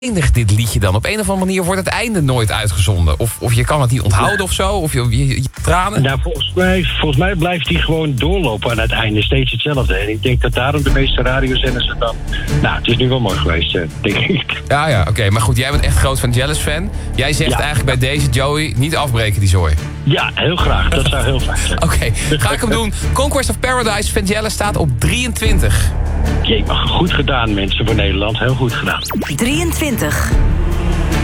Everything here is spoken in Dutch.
eindigt dit liedje dan? Op een of andere manier wordt het einde nooit uitgezonden. Of je kan het niet onthouden of zo. Of je tranen. Nou, volgens mij blijft hij gewoon doorlopen aan het einde. Steeds hetzelfde. En ik denk dat daarom de meeste radiozenders het dan... Nou, het is nu wel mooi geweest, denk ik. Ja, oké. Maar goed, jij bent echt groot Vangelis-fan. Jij zegt eigenlijk bij deze, Joey, niet afbreken die zooi. Ja, heel graag. Dat zou heel fijn zijn. Oké, ga ik hem doen. Conquest of Paradise, Vangelis staat op 23. Jee, maar goed gedaan, mensen voor Nederland. Heel goed gedaan. 23.